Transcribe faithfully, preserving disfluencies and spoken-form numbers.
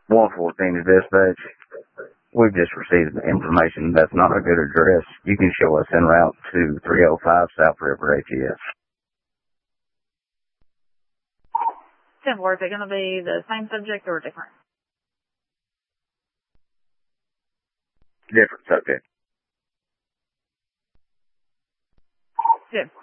one fourteen to dispatch. We've just received information that's not a good address. You can show us en route to three oh five South River H E S. ten four, is it going to be the same subject or different? Different subject. Good.